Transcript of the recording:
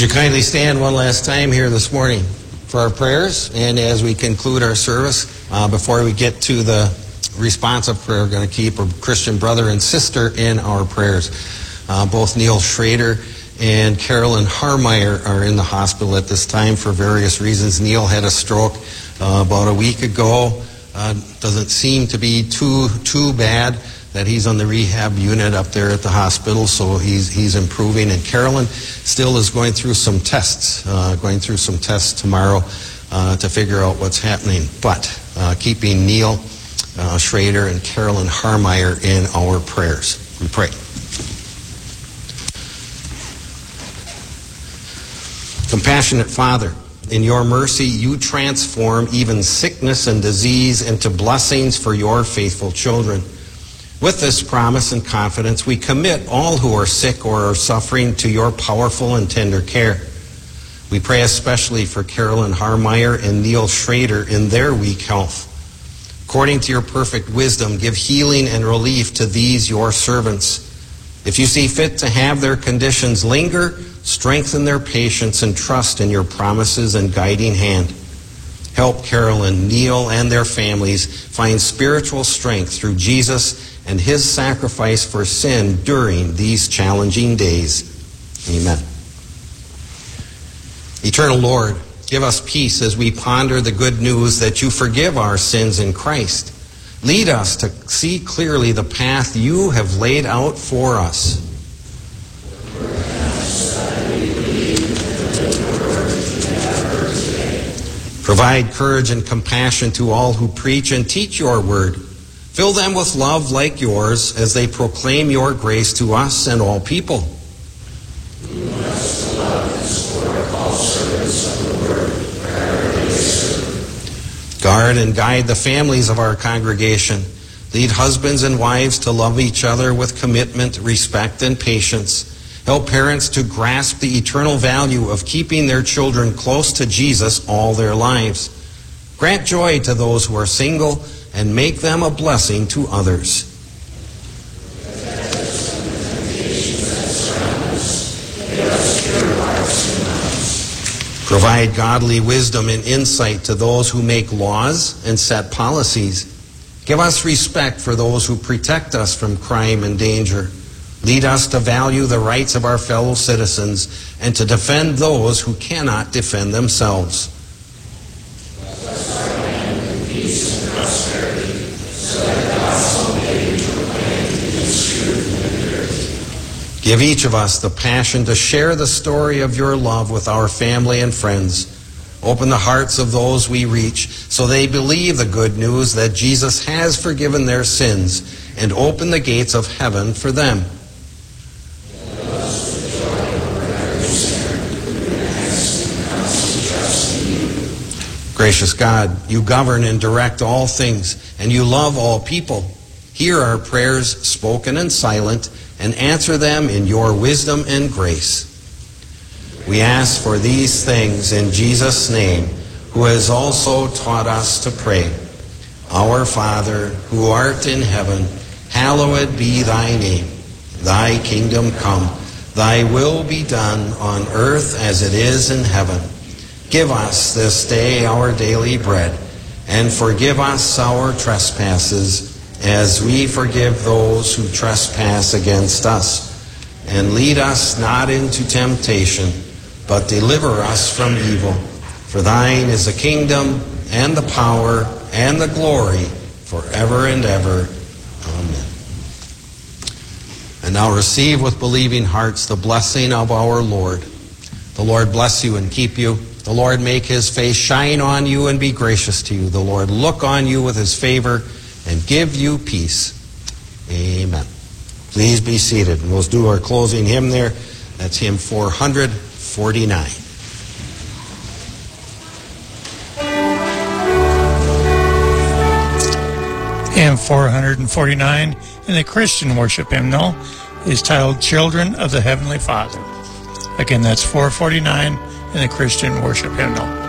you kindly stand one last time here this morning for our prayers, and as we conclude our service, before we get to the responsive prayer, we're going to keep a Christian brother and sister in our prayers. Both Neil Schrader and Carolyn Harmeyer are in the hospital at this time for various reasons. Neil had a stroke about a week ago. Doesn't seem to be too bad that he's on the rehab unit up there at the hospital, so he's improving. And Carolyn still is going through some tests tomorrow to figure out what's happening. But keeping Neil Schrader and Carolyn Harmeyer in our prayers. We pray. Compassionate Father, in your mercy you transform even sickness and disease into blessings for your faithful children. With this promise and confidence, we commit all who are sick or are suffering to your powerful and tender care. We pray especially for Carolyn Harmeyer and Neil Schrader in their weak health. According to your perfect wisdom, give healing and relief to these your servants. If you see fit to have their conditions linger, strengthen their patience and trust in your promises and guiding hand. Help Carolyn, Neil, and their families find spiritual strength through Jesus and his sacrifice for sin during these challenging days. Amen. Eternal Lord, give us peace as we ponder the good news that you forgive our sins in Christ. Lead us to see clearly the path you have laid out for us. Provide courage and compassion to all who preach and teach your word. Fill them with love like yours as they proclaim your grace to us and all people. Guard and guide the families of our congregation. Lead husbands and wives to love each other with commitment, respect, and patience. Help parents to grasp the eternal value of keeping their children close to Jesus all their lives. Grant joy to those who are single and make them a blessing to others. Provide godly wisdom and insight to those who make laws and set policies. Give us respect for those who protect us from crime and danger. Lead us to value the rights of our fellow citizens and to defend those who cannot defend themselves. Give each of us the passion to share the story of your love with our family and friends. Open the hearts of those we reach so they believe the good news that Jesus has forgiven their sins and open the gates of heaven for them. Gracious God, you govern and direct all things, and you love all people. Hear our prayers, spoken and silent, and answer them in your wisdom and grace. We ask for these things in Jesus' name, who has also taught us to pray. Our Father, who art in heaven, hallowed be thy name. Thy kingdom come, thy will be done on earth as it is in heaven. Give us this day our daily bread, and forgive us our trespasses, as we forgive those who trespass against us. And lead us not into temptation, but deliver us from evil. For thine is the kingdom, and the power, and the glory, forever and ever. Amen. And now receive with believing hearts the blessing of our Lord. The Lord bless you and keep you. The Lord make his face shine on you and be gracious to you. The Lord look on you with his favor and give you peace. Amen. Please be seated. And we'll do our closing hymn there. That's hymn 449. Hymn 449 in the Christian worship hymnal is titled Children of the Heavenly Father. Again, that's 449 in the Christian worship hymnal.